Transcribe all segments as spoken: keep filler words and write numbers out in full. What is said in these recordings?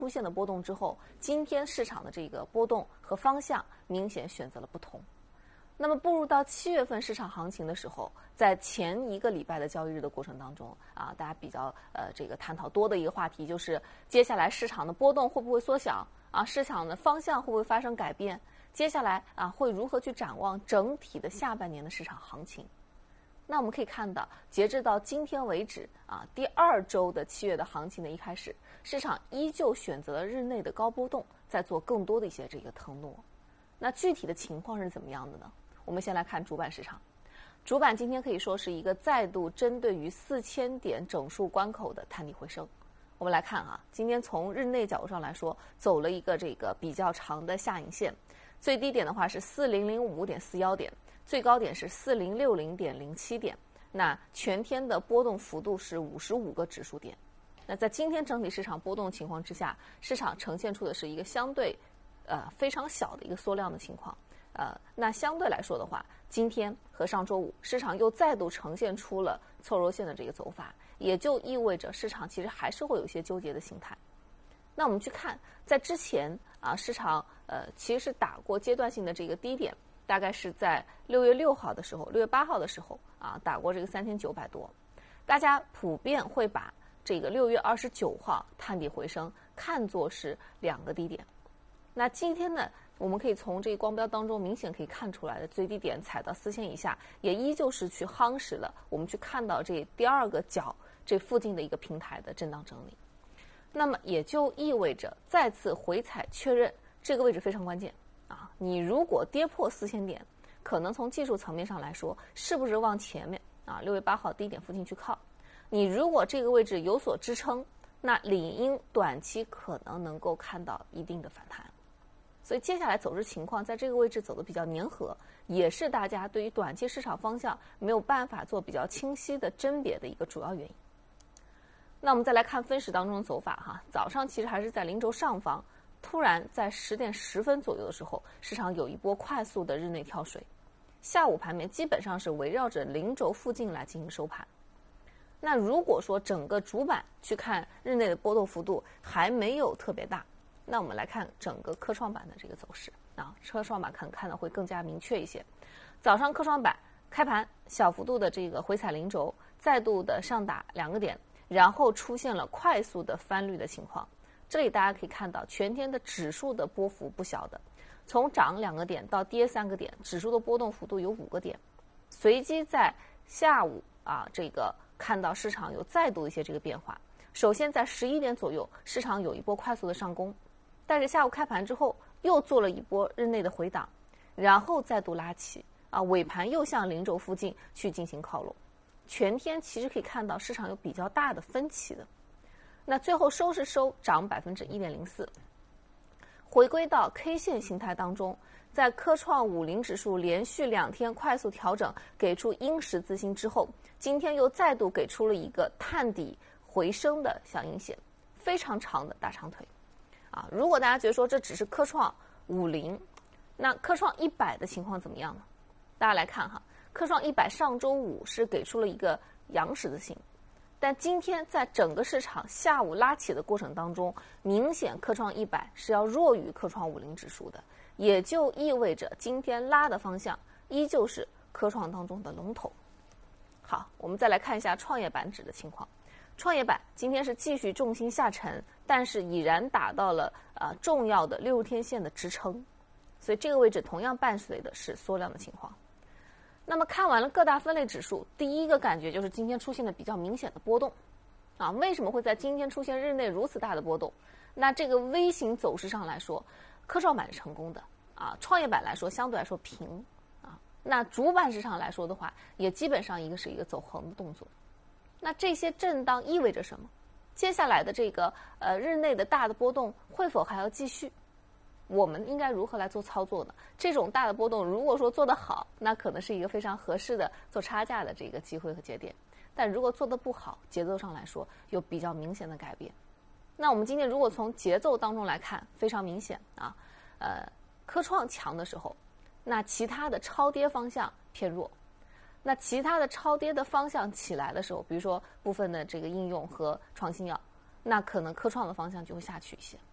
出现的波动之后，今天市场的这个波动和方向明显选择了不同。那么步入到七月份市场行情的时候，在前一个礼拜的交易日的过程当中啊，大家比较呃这个探讨多的一个话题就是接下来市场的波动会不会缩小啊？市场的方向会不会发生改变？接下来啊会如何去展望整体的下半年的市场行情？那我们可以看到，截至到今天为止啊，第二周的七月的行情的一开始，市场依旧选择了日内的高波动，在做更多的一些这个腾挪。那具体的情况是怎么样的呢？我们先来看主板市场，主板今天可以说是一个再度针对于四千点整数关口的探底回升。我们来看啊，今天从日内角度上来说，走了一个这个比较长的下影线，最低点的话是四零零五点四一点，最高点是四零六零点零七点。那全天的波动幅度是五十五个指数点。那在今天整体市场波动情况之下，市场呈现出的是一个相对呃非常小的一个缩量的情况。呃，那相对来说的话，今天和上周五市场又再度呈现出了凑肉线的这个走法，也就意味着市场其实还是会有一些纠结的心态。那我们去看，在之前啊，市场呃其实是打过阶段性的这个低点，大概是在六月六号的时候，六月八号的时候啊，打过这个三千九百多。大家普遍会把这个六月二十九号探底回升看作是两个低点。那今天呢，我们可以从这个光标当中明显可以看出来的最低点踩到四千以下，也依旧是去夯实了我们去看到这第二个角这附近的一个平台的震荡整理。那么也就意味着再次回踩确认这个位置非常关键啊！你如果跌破四千点，可能从技术层面上来说，是不是往前面啊六月八号低点附近去靠？你如果这个位置有所支撑，那理应短期可能能够看到一定的反弹。所以接下来走势情况在这个位置走得比较粘合，也是大家对于短期市场方向没有办法做比较清晰的甄别的一个主要原因。那我们再来看分时当中的走法哈，早上其实还是在零轴上方，突然在十点十分左右的时候，市场有一波快速的日内跳水，下午盘面基本上是围绕着零轴附近来进行收盘。那如果说整个主板去看日内的波动幅度还没有特别大，那我们来看整个科创板的这个走势啊，科创板可能看的会更加明确一些。早上科创板开盘小幅度的这个回踩零轴，再度的上打两个点，然后出现了快速的翻绿的情况。这里大家可以看到全天的指数的波幅不小的，从涨两个点到跌三个点，指数的波动幅度有五个点。随即在下午啊，这个看到市场有再度一些这个变化。首先在十一点左右，市场有一波快速的上攻。但是下午开盘之后又做了一波日内的回档，然后再度拉起啊，尾盘又向零轴附近去进行靠拢。全天其实可以看到市场有比较大的分歧的。那最后收是收涨百分之一点零四。回归到 K 线形态当中，在科创五零指数连续两天快速调整，给出阴十字星之后，今天又再度给出了一个探底回升的小阴线，非常长的大长腿。啊，如果大家觉得说这只是科创五零，那科创一百的情况怎么样呢？大家来看哈，科创一百上周五是给出了一个阳十字星，但今天在整个市场下午拉起的过程当中，明显科创一百是要弱于科创五零指数的，也就意味着今天拉的方向依旧是科创当中的龙头。好，我们再来看一下创业板指的情况。创业板今天是继续重心下沉，但是已然达到了呃重要的六十天线的支撑，所以这个位置同样伴随的是缩量的情况。那么看完了各大分类指数，第一个感觉就是今天出现了比较明显的波动啊，为什么会在今天出现日内如此大的波动？那这个 V 型走势上来说，科创板是成功的啊，创业板来说相对来说平啊，那主板市场来说的话，也基本上一个是一个走横的动作。那这些震荡意味着什么？接下来的这个呃日内的大的波动会否还要继续？我们应该如何来做操作呢？这种大的波动，如果说做得好，那可能是一个非常合适的做差价的这个机会和节点；但如果做得不好，节奏上来说有比较明显的改变。那我们今天如果从节奏当中来看，非常明显啊，呃，科创强的时候，那其他的超跌方向偏弱。那其他的超跌的方向起来的时候，比如说部分的这个应用和创新药，那可能科创的方向就会下去一些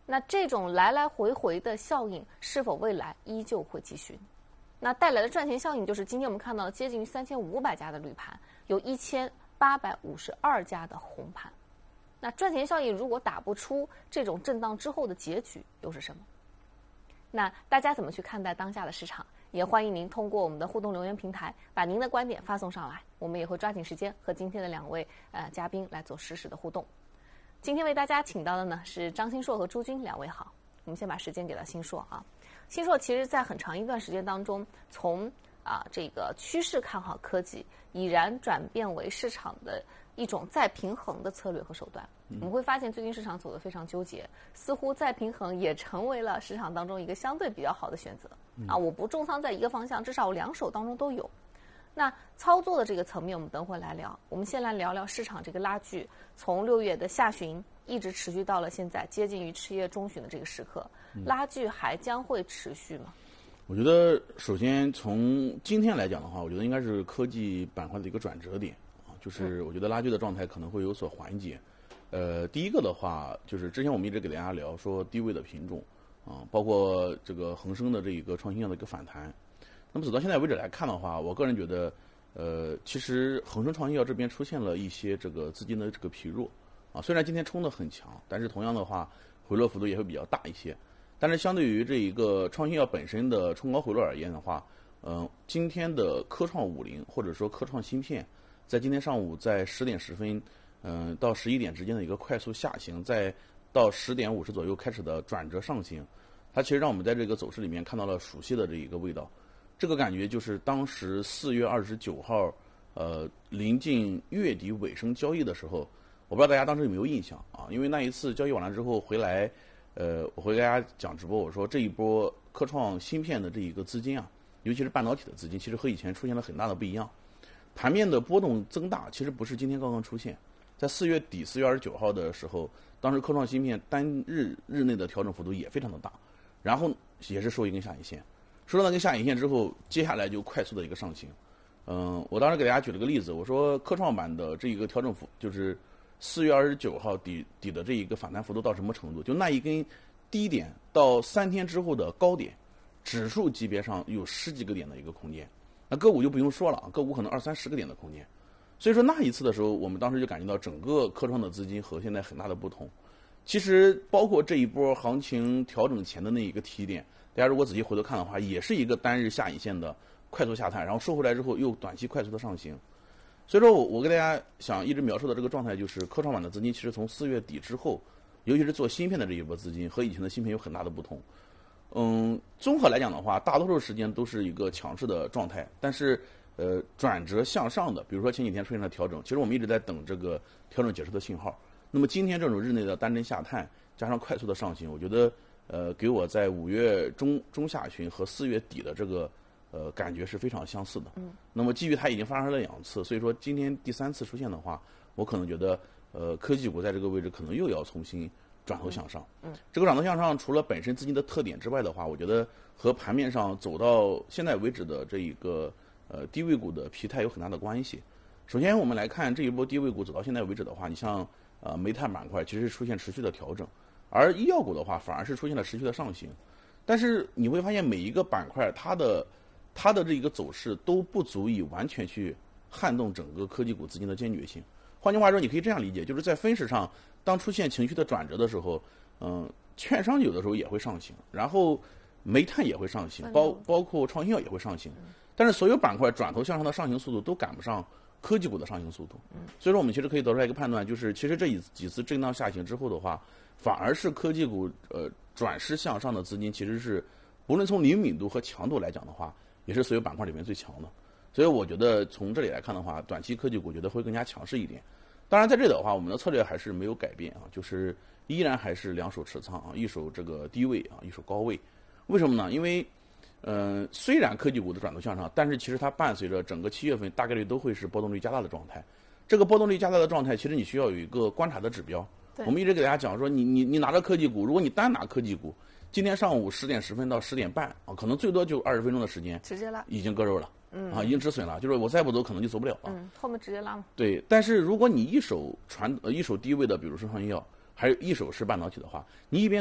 那这种来来回回的效应是否未来依旧会继续？那带来的赚钱效应就是今天我们看到接近于三千五百家的绿盘，有一千八百五十二家的红盘。那赚钱效应如果打不出这种震荡之后的结局又是什么？那大家怎么去看待当下的市场？也欢迎您通过我们的互动留言平台把您的观点发送上来，我们也会抓紧时间和今天的两位呃嘉宾来做实时的互动。今天为大家请到的呢是张新硕和朱军两位好，我们先把时间给到新硕啊。新硕其实在很长一段时间当中，从啊这个趋势看好科技，已然转变为市场的一种再平衡的策略和手段。我们会发现最近市场走得非常纠结，似乎再平衡也成为了市场当中一个相对比较好的选择啊！我不重仓在一个方向，至少我两手当中都有。那操作的这个层面，我们等会来聊。我们先来聊聊市场这个拉锯，从六月的下旬一直持续到了现在接近于七月中旬的这个时刻，拉锯还将会持续吗？ 我觉得首先从今天来讲的话，我觉得应该是科技板块的一个转折点啊，就是我觉得拉锯的状态可能会有所缓解。呃，第一个的话，就是之前我们一直给大家聊说低位的品种啊，包括这个恒生的这一个创新药的一个反弹。那么走到现在为止来看的话，我个人觉得，呃，其实恒生创新药这边出现了一些这个资金的这个疲弱啊，虽然今天冲得很强，但是同样的话回落幅度也会比较大一些。但是相对于这一个创新药本身的冲高回落而言的话，嗯、呃，今天的科创五零或者说科创芯片，在今天上午在十点十分。嗯、呃，到十一点之间的一个快速下行，再到十点五十左右开始的转折上行，它其实让我们在这个走势里面看到了熟悉的这一个味道。这个感觉就是当时四月二十九号，呃，临近月底尾声交易的时候，我不知道大家当时有没有印象啊？因为那一次交易完了之后回来，呃，我会给大家讲直播，我说这一波科创芯片的这一个资金啊，尤其是半导体的资金，其实和以前出现了很大的不一样。盘面的波动增大，其实不是今天刚刚出现。在四月底四月二十九号的时候，当时科创芯片单日日内的调整幅度也非常的大，然后也是收一根下影线，收到那根下影线之后，接下来就快速的一个上行。嗯，我当时给大家举了个例子，我说科创板的这一个调整幅，就是四月二十九号底底的这一个反弹幅度到什么程度？就那一根低点到三天之后的高点，指数级别上有十几个点的一个空间，那个股就不用说了，个股可能二三十个点的空间。所以说那一次的时候，我们当时就感觉到整个科创的资金和现在很大的不同。其实包括这一波行情调整前的那一个提点，大家如果仔细回头看的话，也是一个单日下影线的快速下探，然后收回来之后又短期快速的上行。所以说我我给大家想一直描述的这个状态，就是科创板的资金其实从四月底之后，尤其是做芯片的这一波资金和以前的芯片有很大的不同。嗯，综合来讲的话，大多数时间都是一个强势的状态，但是呃，转折向上的，比如说前几天出现了调整，其实我们一直在等这个调整结束的信号。那么今天这种日内的单针下探，加上快速的上行，我觉得呃，给我在五月中中下旬和四月底的这个呃感觉是非常相似的。嗯。那么基于它已经发生了两次，所以说今天第三次出现的话，我可能觉得呃科技股在这个位置可能又要重新转头向上。嗯。这个转头向上，除了本身资金的特点之外的话，我觉得和盘面上走到现在为止的这一个。呃，低位股的疲态有很大的关系。首先，我们来看这一波低位股走到现在为止的话，你像呃煤炭板块其实出现持续的调整，而医药股的话反而是出现了持续的上行。但是你会发现每一个板块它的它的这一个走势都不足以完全去撼动整个科技股资金的坚决性。换句话说，你可以这样理解，就是在分时上，当出现情绪的转折的时候，嗯、呃，券商有的时候也会上行，然后煤炭也会上行，包包括创新药也会上行。但是所有板块转头向上的上行速度都赶不上科技股的上行速度，所以说我们其实可以得出来一个判断，就是其实这几几次震荡下行之后的话，反而是科技股呃转势向上的资金其实是无论从灵敏度和强度来讲的话，也是所有板块里面最强的。所以我觉得从这里来看的话，短期科技股觉得会更加强势一点。当然在这里的话，我们的策略还是没有改变啊，就是依然还是两手持仓啊，一手这个低位啊，一手高位。为什么呢？因为嗯，虽然科技股的转头向上，但是其实它伴随着整个七月份大概率都会是波动率加大的状态。这个波动率加大的状态，其实你需要有一个观察的指标。我们一直给大家讲说，你你你拿着科技股，如果你单拿科技股，今天上午十点十分到十点半啊，可能最多就二十分钟的时间， 直接拉， 已经割肉了，嗯啊，已经止损了，就是我再不走可能就走不了了。 嗯，后面直接拉嘛。 对，但是如果你一手传呃一手低位的，比如说创新药，还有一手是半导体的话，你一边